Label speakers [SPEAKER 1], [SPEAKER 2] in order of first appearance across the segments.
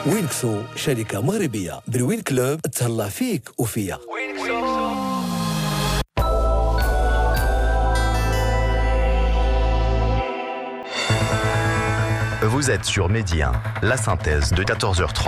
[SPEAKER 1] وينكسو شركة مغربية بالوين كلوب تهلا فيك وفيا.
[SPEAKER 2] Vous êtes sur Midi 1, la synthèse de 14h30.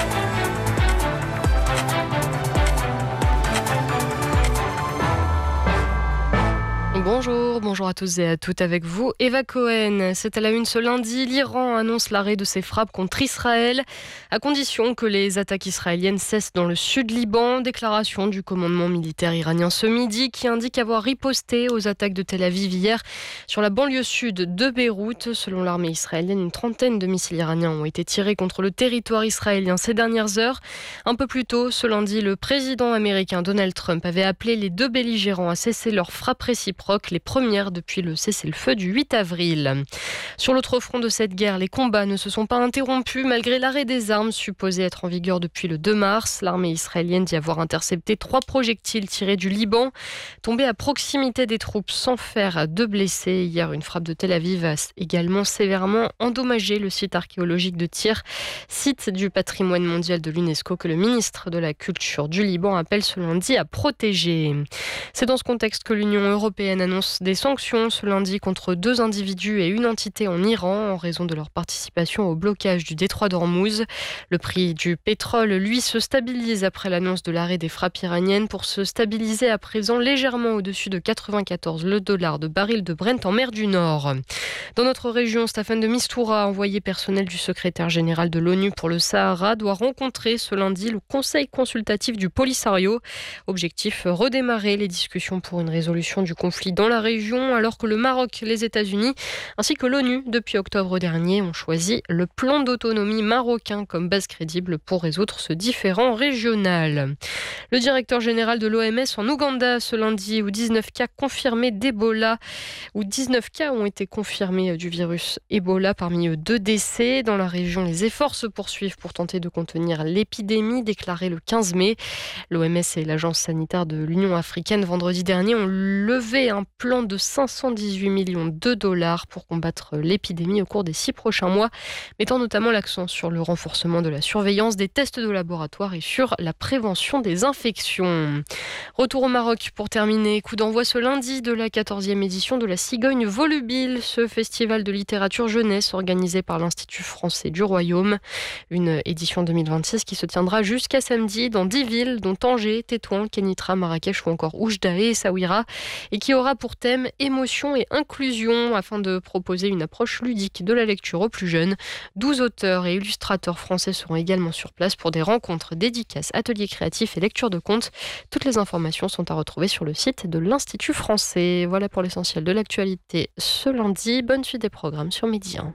[SPEAKER 3] Bonjour à tous et à toutes, avec vous Eva Cohen. C'est à la une ce lundi, l'Iran annonce l'arrêt de ses frappes contre Israël, à condition que les attaques israéliennes cessent dans le sud Liban. Déclaration du commandement militaire iranien ce midi qui indique avoir riposté aux attaques de Tel Aviv hier sur la banlieue sud de Beyrouth. Selon l'armée israélienne, une trentaine de missiles iraniens ont été tirés contre le territoire israélien ces dernières heures. Un peu plus tôt, ce lundi, le président américain Donald Trump avait appelé les deux belligérants à cesser leurs frappes réciproques, les premières depuis le cessez-le-feu du 8 avril. Sur l'autre front de cette guerre, les combats ne se sont pas interrompus malgré l'arrêt des armes supposé être en vigueur depuis le 2 mars. L'armée israélienne dit avoir intercepté 3 projectiles tirés du Liban, tombés à proximité des troupes sans faire de blessés. Hier, une frappe de Tel Aviv a également sévèrement endommagé le site archéologique de Tyr, site du patrimoine mondial de l'UNESCO que le ministre de la Culture du Liban appelle ce lundi à protéger. C'est dans ce contexte que l'Union européenne annonce des sanctions ce lundi contre 2 individus et une entité en Iran en raison de leur participation au blocage du détroit d'Ormuz. Le prix du pétrole, lui, se stabilise après l'annonce de l'arrêt des frappes iraniennes pour se stabiliser à présent légèrement au-dessus de 94 le dollar de baril de Brent en mer du Nord. Dans notre région, Staffan de Mistura, envoyé personnel du secrétaire général de l'ONU pour le Sahara, doit rencontrer ce lundi le Conseil consultatif du Polisario. Objectif, redémarrer les discussions pour une résolution du conflit dans la région, alors que le Maroc, les États-Unis ainsi que l'ONU, depuis octobre dernier, ont choisi le plan d'autonomie marocain comme base crédible pour résoudre ce différend régional. Le directeur général de l'OMS en Ouganda ce lundi, où 19 cas confirmés d'Ebola, où 19 cas ont été confirmés du virus Ebola, parmi eux 2 décès. Dans la région, les efforts se poursuivent pour tenter de contenir l'épidémie, déclaré le 15 mai. L'OMS et l'Agence sanitaire de l'Union africaine, vendredi dernier, ont levé un plan de 518 millions de dollars pour combattre l'épidémie au cours des 6 prochains mois, mettant notamment l'accent sur le renforcement de la surveillance des tests de laboratoire et sur la prévention des infections. Retour au Maroc pour terminer. Coup d'envoi ce lundi de la 14e édition de la Cigogne Volubile, ce festival de littérature jeunesse organisé par l'Institut français du Royaume. Une édition 2026 qui se tiendra jusqu'à samedi dans 10 villes, dont Tanger, Tétouan, Kenitra, Marrakech ou encore Oujda et Essaouira, et qui aura pour thème émotion et inclusion afin de proposer une approche ludique de la lecture aux plus jeunes. 12 auteurs et illustrateurs français seront également sur place pour des rencontres, dédicaces, ateliers créatifs et lecture de contes. Toutes les informations sont à retrouver sur le site de l'Institut français. Voilà pour l'essentiel de l'actualité ce lundi. Bonne suite des programmes sur Midi 1.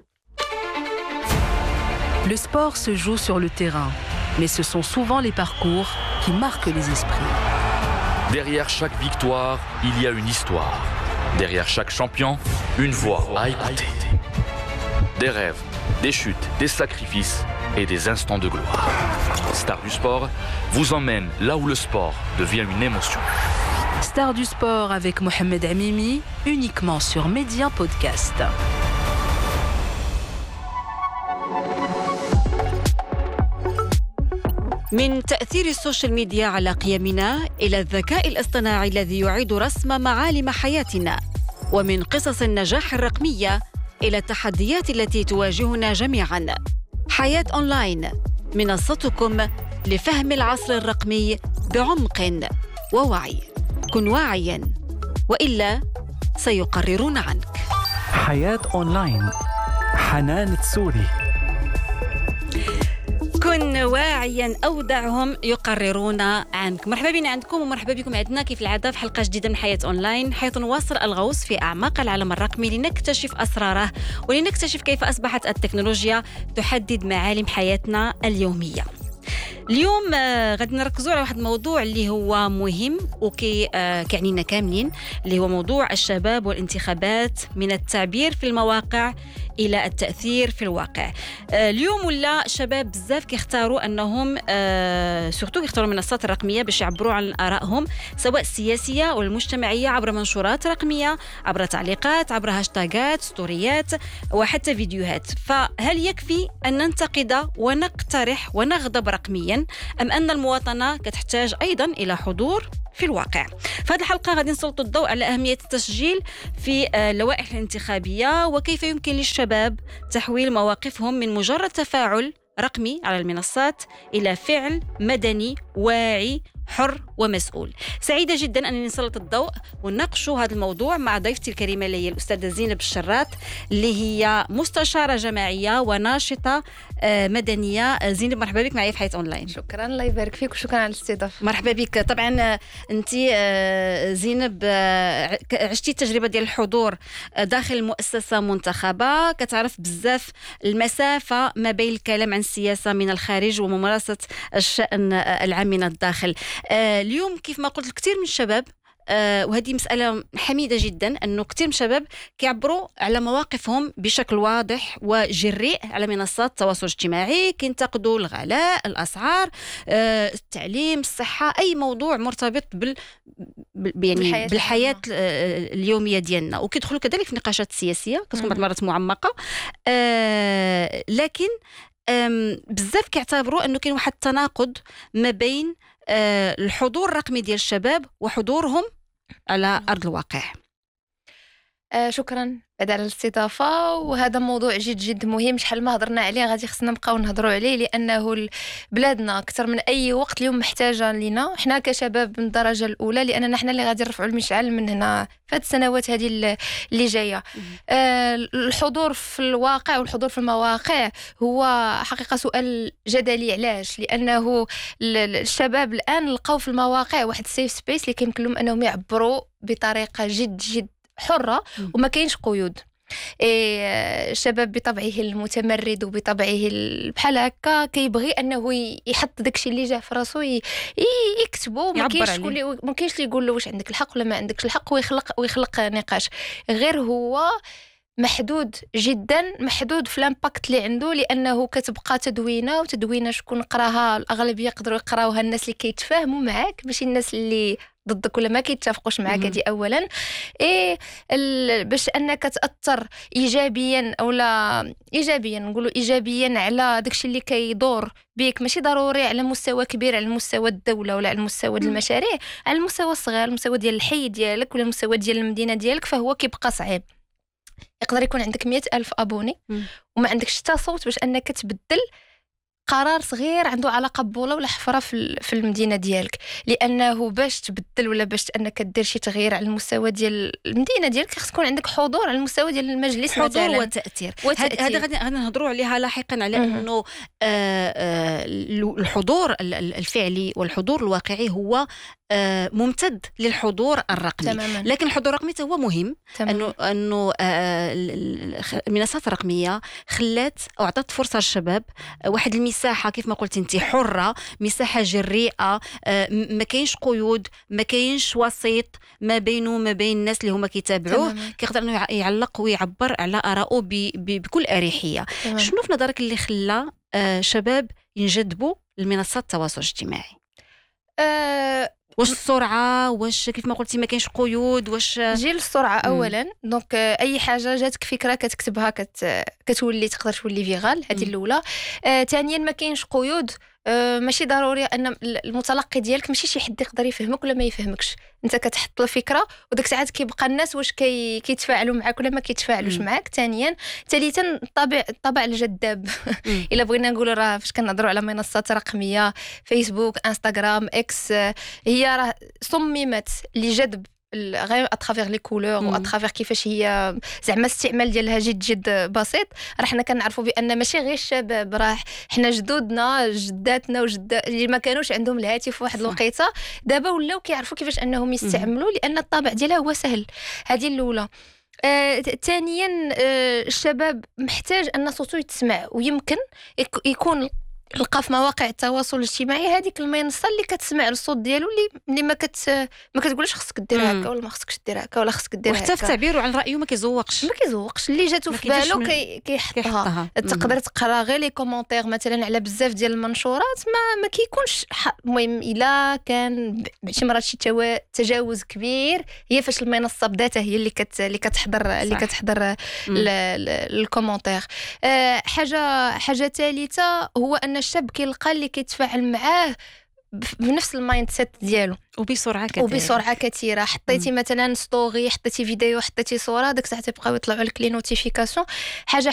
[SPEAKER 4] Le sport se joue sur le terrain, mais ce sont souvent les parcours qui marquent les esprits.
[SPEAKER 5] Derrière chaque victoire, il y a une histoire. Derrière chaque champion, une voix à écouter. Des rêves, des chutes, des sacrifices et des instants de gloire. Star du sport vous emmène là où le sport devient une émotion.
[SPEAKER 4] Star du sport avec Mohamed Amimi, uniquement sur Midi 1 Podcast.
[SPEAKER 6] من تأثير السوشيال ميديا على قيمنا إلى الذكاء الاصطناعي الذي يعيد رسم معالم حياتنا، ومن قصص النجاح الرقمية إلى التحديات التي تواجهنا جميعاً. حياة أونلاين، منصتكم لفهم العصر الرقمي بعمق ووعي. كن واعياً وإلا سيقررون عنك.
[SPEAKER 7] حياة أونلاين، حنان تسوري.
[SPEAKER 6] كن واعيا أو دعهم يقررون عنك. مرحبا بنا عندكم ومرحبا بكم عندنا كيف العادة في حلقة جديدة من حياة أونلاين، حيث نواصل الغوص في أعماق العالم الرقمي لنكتشف أسراره ولنكتشف كيف أصبحت التكنولوجيا تحدد معالم حياتنا اليومية. اليوم غادي نركزوا على واحد الموضوع اللي هو مهم كعنينا كاملين، اللي هو موضوع الشباب والانتخابات، من التعبير في المواقع إلى التأثير في الواقع. اليوم ولا شباب بزاف كيختاروا أنهم سورتو كيختاروا المنصات الرقمية باش يعبروا عن آرائهم سواء السياسية أو المجتمعية عبر منشورات رقمية، عبر تعليقات، عبر هاشتاغات، ستوريات وحتى فيديوهات. فهل يكفي أن ننتقد ونقترح ونغضب رقميا، أم أن المواطنة كتحتاج أيضا إلى حضور في الواقع؟ في هذه الحلقة غادي نسلطوا الضوء على أهمية التسجيل في اللوائح الانتخابية، وكيف يمكن للشباب تحويل مواقفهم من مجرد تفاعل رقمي على المنصات إلى فعل مدني واعي حر ومسؤول. سعيدة جدا أنني نسلط الضوء ونناقشوا هذا الموضوع مع ضيفتي الكريمة اللي هي الأستاذة زينب الشرات، اللي هي مستشارة جماعية وناشطة مدنية. زينب مرحبا بك معي في حياة أونلاين.
[SPEAKER 8] شكرا، الله يبارك فيك وشكرا على الاستضافة.
[SPEAKER 6] مرحبا بك. طبعا أنت زينب عشتي التجربة ديال الحضور داخل مؤسسة منتخبة، كتعرف بزاف المسافة ما بين الكلام عن السياسة من الخارج وممارسة الشأن العام من الداخل. اليوم كيف ما قلت كثير من الشباب، وهذه مسألة حميدة جدا، أنه كثير من الشباب كيعبروا على مواقفهم بشكل واضح وجريء على منصات التواصل الاجتماعي، كينتقدوا الغلاء، الأسعار، التعليم، الصحة، أي موضوع مرتبط يعني بالحياة اليومية ديالنا، وكيدخلوا كذلك في نقاشات سياسية كتكون بعض المرات معمقة. لكن بزاف كيعتبروا أنه كاين واحد التناقض ما بين الحضور الرقمي ديال الشباب وحضورهم على أرض الواقع.
[SPEAKER 8] شكرا على الاستضافة، وهذا موضوع جد مهم. شحال ما هضرنا عليه غادي خصنا نبقاو نهضروا عليه، لأنه بلادنا أكثر من أي وقت اليوم محتاجة لنا حنا كشباب من الدرجة الأولى، لأننا حنا اللي غادي نرفعوا المشعل من هنا في هذه السنوات هذه اللي جاية. الحضور في الواقع والحضور في المواقع هو حقيقة سؤال جدلي. علاش؟ لأنه الشباب الآن لقاو في المواقع واحد السيف سبيس اللي كيمكن لهم أنهم يعبروا بطريقة جد حرة وما كاينش قيود. الشباب بطبعه المتمرد وبطبعه بحال هكا كيبغي انه يحط داكشي اللي جاه في راسو يكتبو، ما كاينش اللي يقول له واش عندك الحق ولا ما عندكش الحق، ويخلق نقاش. غير هو محدود جدا، محدود في الامباكت اللي عنده، لانه كتبقى تدوينه شكون قراها الاغلبيه يقدروا يقراوها الناس اللي كيتفاهموا معاك، ماشي الناس اللي ضدك ولا ما كيتفقوش معاك. هذه اولا. باش انك تاثر ايجابيا او لا ايجابيا، نقولوا ايجابيا على داكشي اللي كيدور بك، ماشي ضروري على مستوى كبير، على مستوى الدوله ولا على مستوى المشاريع، على المستوى الصغير، المستوى ديال الحي ديالك ولا المستوى ديال المدينه ديالك، فهو كيبقى صعيب. يقدر يكون عندك 100,000 أبوني وما عندكش حتى صوت باش أنك تبدل قرار صغير عنده علاقة بولا ولا حفرة في المدينة ديالك، لأنه باش تبدل ولا باش أنك دير شي تغيير على المستوى ديال المدينة ديالك خص يكون عندك حضور على المستوى ديال المجلس،
[SPEAKER 6] حضور وتأثير. هذا غادي نهضروا عليها لاحقا، على أنه الحضور الفعلي والحضور الواقعي هو ممتد للحضور الرقمي. تماما. لكن الحضور الرقمي هو مهم. أنه المنصات الرقمية خلات أو أعطت فرصة للشباب واحد المساحة كيف ما قلت انت حرة، مساحة جريئة، ما كاينش قيود، ما كاينش وسيط ما بينه وما بين الناس اللي هما كيتابعوه، كيقدر انه يعلق ويعبر على آرائه بكل أريحية. شنو في نظرك اللي خلى شباب ينجذبوا لمنصات التواصل الاجتماعي؟ واش السرعه، واش كيف ما قلتي ما كاينش قيود، واش
[SPEAKER 8] جيل السرعه اولا. دونك اي حاجه جاتك فكره كتكتبها كتولي تقدر تولي فيغال، هذه الاولى. ثانيا ما كاينش قيود، ماشي ضروري ان المتلقي ديالك ماشي شي حد يقدر يفهمك ولا ما يفهمكش، انت كتحط الفكره وداك الساعات كيبقى الناس واش كيتفاعلوا معك ولا ما كيتفاعلوش معك. ثالثا الطبع الجذاب. الا بغينا نقولوا راه فاش كنهضروا على منصات رقميه فيسبوك انستغرام اكس، هي راه صممت لجذب غير اترافير لي كولور واترافير كيفاش هي زعما الاستعمال ديالها جد بسيط. راه حنا كنعرفوا بان ماشي غير الشباب، راه حنا جدودنا جداتنا اللي ما كانوش عندهم الهاتف واحد الوقيته دابا ولاو كيعرفوا كيفاش انهم يستعملوا، لان الطابع ديالها هو سهل. هذه الاولى. ثانيا الشباب محتاج ان صوته يتسمع، ويمكن يكون لقى في مواقع التواصل الاجتماعي هذيك المنصه اللي كتسمع الصوت ديالو اللي ما كتقولش خصك دير هكا ولا ما خصكش دير هكا ولا خصك دير هكا،
[SPEAKER 6] وحتى في تعبيره عن رايه ما كيزوقش
[SPEAKER 8] اللي جاتو في بالو كيحطها. تقدر تقرا غير لي كومونتير مثلا على بزاف ديال المنشورات ما كيكونش المهم الا كان شي مرات شي تجاوز كبير هي فاش المنصه بذاتها هي اللي كتحضر الكومونتير. حاجه ثالثه هو ان الشاب كيلقى اللي كيتفاعل معاه بنفس المايند سيت ديالو وبسرعه كثيره. حطيتي مثلا ستوري، حطيتي فيديو، حطيتي صوره، داك الساعه تيبقاو يطلعوا لك لي نوتيفيكاسيون. حاجه